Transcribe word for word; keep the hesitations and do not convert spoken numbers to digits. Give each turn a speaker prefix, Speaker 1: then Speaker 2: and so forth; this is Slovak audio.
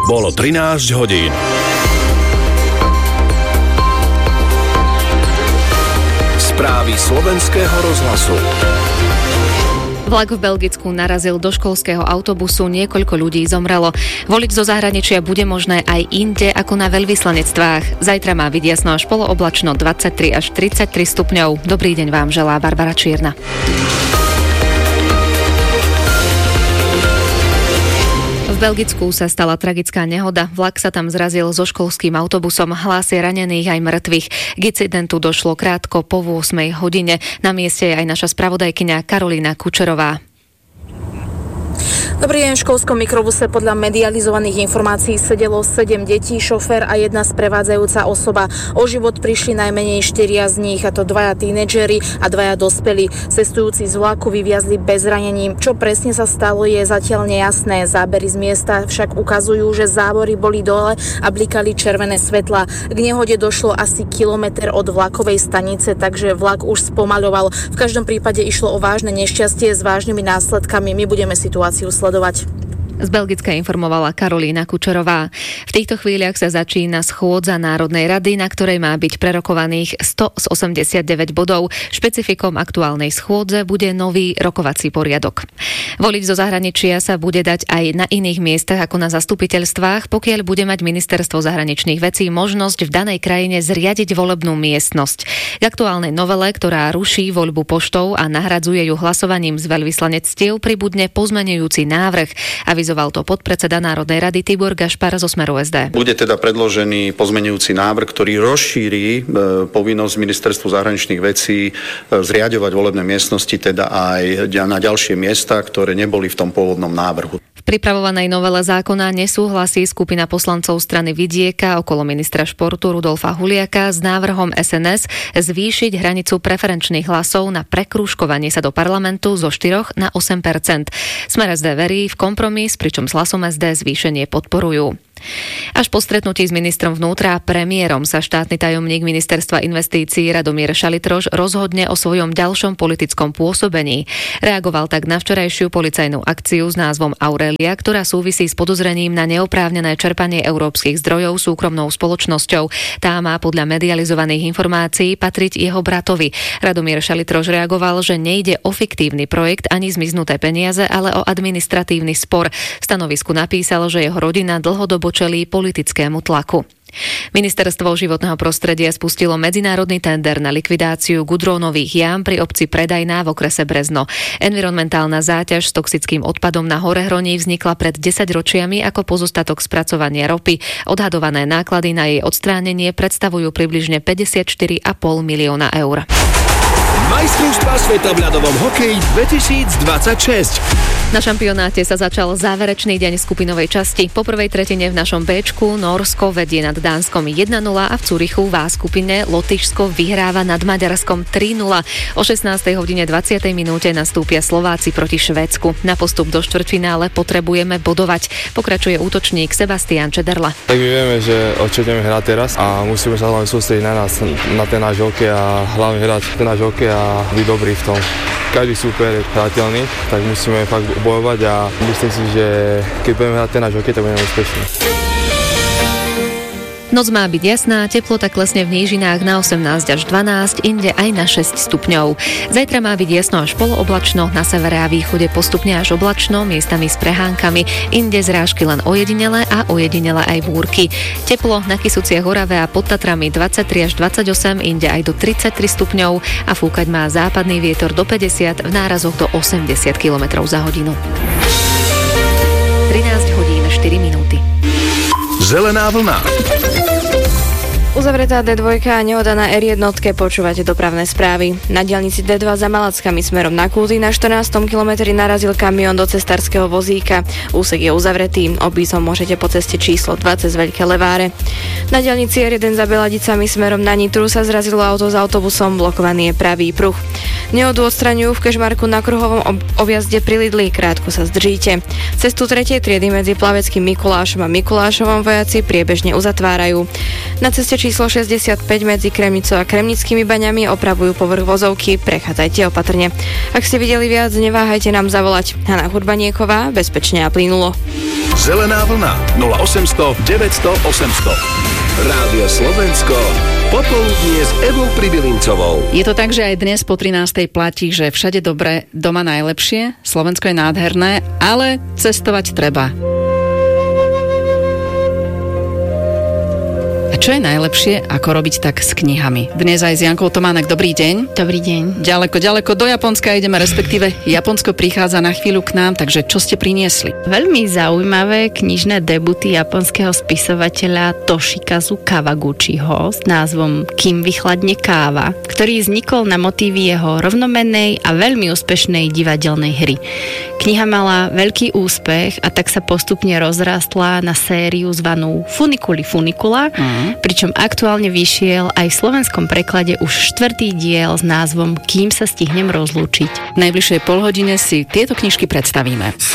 Speaker 1: Bolo trinásť hodín. Správy slovenského rozhlasu.
Speaker 2: Vlak v Belgicku narazil do školského autobusu, niekoľko ľudí zomrelo. Voliť zo zahraničia bude možné aj inde ako na veľvyslanectvách. Zajtra má byť jasno až polooblačno dvadsaťtri až tridsaťtri stupňov. Dobrý deň vám želá Barbara Čierna. V Belgicku sa stala tragická nehoda. Vlak sa tam zrazil so školským autobusom. Hlásia ranených aj mŕtvych. K incidentu došlo krátko po ôsmej hodine. Na mieste je aj naša spravodajkyňa Karolína Kučerová.
Speaker 3: Dobrý deň, v školskom mikrobuse podľa medializovaných informácií sedelo sedem detí, šofér a jedna sprevádzajúca osoba. O život prišli najmenej štyria z nich, a to dvaja tínedžeri a dvaja dospelí. Cestujúci z vlaku vyviazli bez ranení. Čo presne sa stalo, je zatiaľ nejasné. Zábery z miesta však ukazujú, že závory boli dole a blikali červené svetlá. K nehode došlo asi kilometr od vlakovej stanice, takže vlak už spomaľoval. V každom prípade išlo o vážne nešťastie s vážnymi následkami. My budeme situáciu sledovať.
Speaker 2: Z Belgicka informovala Karolína Kučerová. V týchto chvíľach sa začína schôdza Národnej rady, na ktorej má byť prerokovaných sto z osemdesiatdeväť bodov. Špecifikom aktuálnej schôdze bude nový rokovací poriadok. Voliť zo zahraničia sa bude dať aj na iných miestach ako na zastupiteľstvách, pokiaľ bude mať Ministerstvo zahraničných vecí možnosť v danej krajine zriadiť volebnú miestnosť. K aktuálnej novele, ktorá ruší voľbu poštou a nahradzuje ju hlasovaním z veľvyslanectiev, pribudne pozmenujúci návrh. Avizoval to podpredseda Národnej rady Tibor Gašpar zo Smeru es dé.
Speaker 4: Bude teda predložený pozmeňujúci návrh, ktorý rozšíri e, povinnosť Ministerstvu zahraničných vecí e, zriaďovať volebné miestnosti teda aj na ďalšie miesta, ktoré neboli v tom pôvodnom návrhu.
Speaker 2: V pripravovanej novele zákona nesúhlasí skupina poslancov strany Vidieka okolo ministra športu Rudolfa Huliaka s návrhom es en es zvýšiť hranicu preferenčných hlasov na prekrúžkovanie sa do parlamentu zo štyroch na osem percent. Smer es dé verí v kompromis, pričom s hlasom es dé zvýšenie podporujú. Až po stretnutí s ministrom vnútra a premiérom sa štátny tajomník ministerstva investícií Radomír Šalitroš rozhodne o svojom ďalšom politickom pôsobení. Reagoval tak na včerajšiu policajnú akciu s názvom Aurelia, ktorá súvisí s podozrením na neoprávnené čerpanie európskych zdrojov súkromnou spoločnosťou. Tá má podľa medializovaných informácií patriť jeho bratovi. Radomír Šalitroš reagoval, že nejde o fiktívny projekt ani zmiznuté peniaze, ale o administratívny spor. V stanovisku napísal, že jeho rodina dlhodobo čelí politickému tlaku. Ministerstvo životného prostredia spustilo medzinárodný tender na likvidáciu gudrónových jám pri obci Predajná v okrese Brezno. Environmentálna záťaž s toxickým odpadom na Horehroní vznikla pred desaťročiami ako pozostatok spracovania ropy. Odhadované náklady na jej odstránenie predstavujú približne päťdesiatštyri a pol milióna eur.
Speaker 1: Majstrovstvá sveta v ľadovom hokeji dvetisícdvadsaťšesť.
Speaker 2: Na šampionáte sa začal záverečný deň skupinovej časti. Po prvej tretine v našom Béčku Nórsko vedie nad Dánskom jeden nula a v Curychu v A skupine Lotyšsko vyhráva nad Maďarskom tri nula. O šestnástej hodine dvadsiatej minúte nastúpia Slováci proti Švédsku. Na postup do štvrťfinále potrebujeme bodovať. Pokračuje útočník Sebastián Čederla.
Speaker 5: Tak my vieme, že o čo ideme hrať teraz a musíme sa hlavne sústrediť na nás, na ten náš hokej a hlavne hrať ten náš hokej a byť dobrý v tom. Každý súper je hrateľný, tak musíme fakt bojovať a myslím si, že keď budeme hrať ten náš hokej, tak budeme úspešní.
Speaker 2: Noc má byť jasná, teplota klesne v nížinách na osemnásť až dvanásť, inde aj na šesť stupňov. Zajtra má byť jasno až polooblačno, na severe a východe postupne až oblačno, miestami s prehánkami, inde zrážky len ojedinele a ojedinele aj búrky. Teplo na Kysuciach, Orave a pod Tatrami dvadsaťtri až dvadsaťosem, inde aj do tridsaťtri stupňov a fúkať má západný vietor do päťdesiat, v nárazoch do osemdesiat kilometrov za hodinu. trinásť hodín štyri minúty.
Speaker 1: Zelená vlna.
Speaker 6: Uzavretá dé dva a nehoda na er jeden, počúvate dopravné správy. Na diaľnici dé dva za Malackami smerom na Kúzy na štrnástom kilometri narazil kamión do cestárskeho vozíka. Úsek je uzavretý, obísť ho môžete po ceste číslo dva cez Veľké Leváre. Na diaľnici er jeden za Beladicami smerom na Nitru sa zrazilo auto s autobusom, blokovaný je pravý pruh. Nehodu odstraňujú v Kežmarku na kruhovom objazde pri Lidli, krátko sa zdržíte. Cestu tretej triedy medzi Plaveckým Mikulášom a Mikulášovom vojaci priebežne uzatvárajú. Na ceste číslo šesťdesiatpäť medzi Kremnicou a Kremnickými baňami opravujú povrch vozovky, prechádzajte opatrne. Ak ste videli viac, neváhajte nám zavolať. Hana Hurbanieková, bezpečne a plynulo.
Speaker 1: Zelená vlna nula osemsto deväťsto osemsto. Rádio Slovensko. Popoludnie s Evou Pribilincovou.
Speaker 7: Je to tak, že aj dnes po trinástej platí, že všade dobre, doma najlepšie, Slovensko je nádherné, ale cestovať treba. A čo je najlepšie, ako robiť tak s knihami? Dnes aj s Jankou Tománek. Dobrý deň.
Speaker 8: Dobrý deň.
Speaker 7: Ďaleko, ďaleko do Japonska ideme, respektíve Japonsko prichádza na chvíľu k nám, takže čo ste priniesli?
Speaker 8: Veľmi zaujímavé knižné debuty japonského spisovateľa Toshikazu Kawaguchiho s názvom Kým vychladne káva, ktorý vznikol na motívy jeho rovnomennej a veľmi úspešnej divadelnej hry. Kniha mala veľký úspech a tak sa postupne rozrástla na sériu zvanú Funikuli Funikula, mm. pričom aktuálne vyšiel aj v slovenskom preklade už štvrtý diel s názvom Kým sa stihnem rozlúčiť.
Speaker 7: V najbližšej polhodine si tieto knižky predstavíme.